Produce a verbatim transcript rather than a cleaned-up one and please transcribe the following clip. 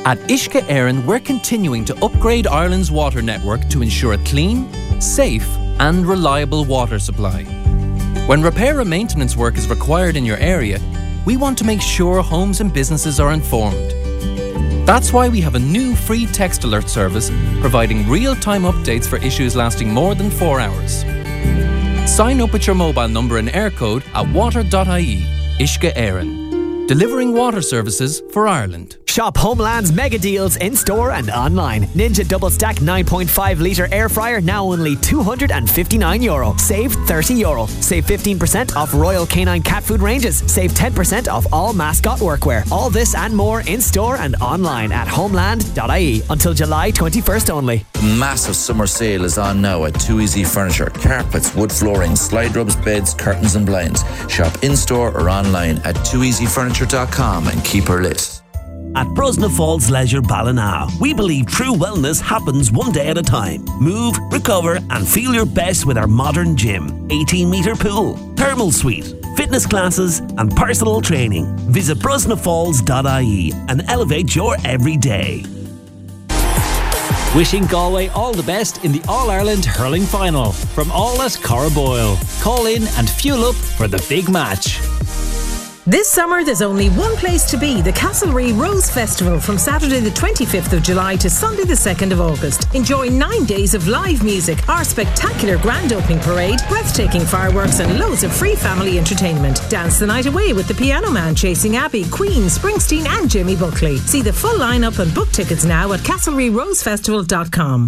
At Uisce Éireann, we're continuing to upgrade Ireland's water network to ensure a clean, safe and reliable water supply. When repair and maintenance work is required in your area, we want to make sure homes and businesses are informed. That's why we have a new free text alert service providing real-time updates for issues lasting more than four hours. Sign up with your mobile number and air code at water dot I E. Uisce Éireann. Delivering water services for Ireland. Shop Homeland's mega deals in store and online. Ninja Double Stack nine point five litre air fryer now only two hundred fifty-nine euro. Save thirty euro. Save fifteen percent off Royal Canine cat food ranges. Save ten percent off all mascot workwear. All this and more in store and online at homeland dot I E until July twenty-first only. Massive summer sale is on now at Too Easy Furniture. Carpets, wood flooring, slide rubs, beds, curtains and blinds. Shop in store or online at too easy furniture dot com and keep her lit. At Brosna Falls Leisure Ballina, we believe true wellness happens one day at a time. Move, recover and feel your best with our modern gym, eighteen metre pool, thermal suite, fitness classes and personal training. Visit brosna falls dot I E and elevate your everyday. Wishing Galway all the best in the All-Ireland Hurling Final. From all at Cara Boyle. Call in and fuel up for the big match. This summer there's only one place to be, the Castlereagh Rose Festival from Saturday the twenty-fifth of July to Sunday the second of August. Enjoy nine days of live music, our spectacular grand opening parade, breathtaking fireworks and loads of free family entertainment. Dance the night away with the Piano Man, Chasing Abbey, Queen, Springsteen and Jimmy Buckley. See the full lineup and book tickets now at castlereagh rose festival dot com.